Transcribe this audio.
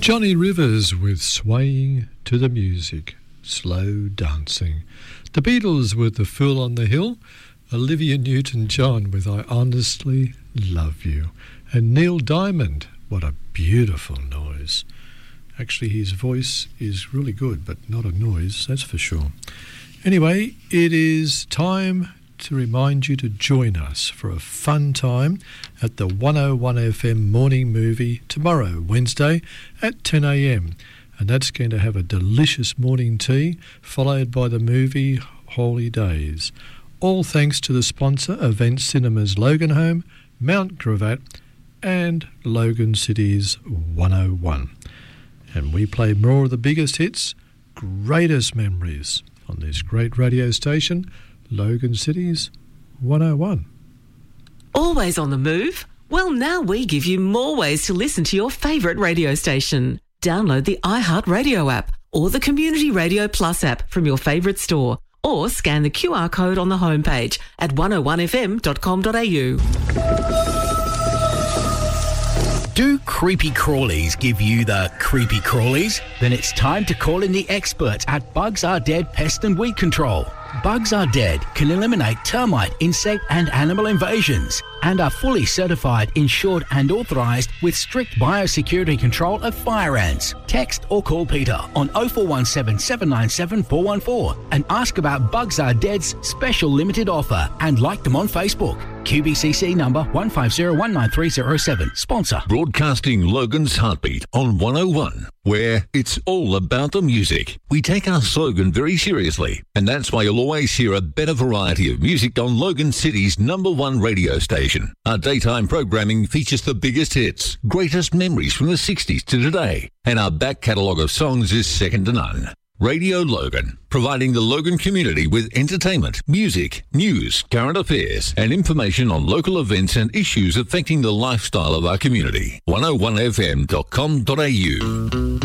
Johnny Rivers with Swaying to the Music, Slow Dancing. The Beatles with The Fool on the Hill. Olivia Newton-John with I Honestly Love You. And Neil Diamond, what a beautiful noise. Actually, his voice is really good, but not a noise, that's for sure. Anyway, it is time to remind you to join us for a fun time at the 101 FM morning movie tomorrow, Wednesday, at 10 a.m. And that's going to have a delicious morning tea, followed by the movie Holy Days. All thanks to the sponsor, Event Cinemas Loganholme, Mount Gravatt, and Logan City's 101. And we play more of the biggest hits, greatest memories on this great radio station, Logan City's 101. Always on the move? Well, now we give you more ways to listen to your favourite radio station. Download the iHeartRadio app or the Community Radio Plus app from your favourite store, or scan the QR code on the homepage at 101fm.com.au. Do creepy crawlies give you the creepy crawlies? Then it's time to call in the experts at Bugs Are Dead Pest and Weed Control. Bugs Are Dead can eliminate termite, insect and animal invasions and are fully certified, insured and authorised with strict biosecurity control of fire ants. Text or call Peter on 0417 797 414 and ask about Bugs Are Dead's special limited offer and like them on Facebook. QBCC number 150193007. Sponsor. Broadcasting Logan's Heartbeat on 101, where it's all about the music. We take our slogan very seriously, and that's why you'll always hear a better variety of music on Logan City's #1 radio station. Our daytime programming features the biggest hits, greatest memories from the 60s to today, and our back catalogue of songs is second to none. Radio Logan, providing the Logan community with entertainment, music, news, current affairs, and information on local events and issues affecting the lifestyle of our community. 101fm.com.au.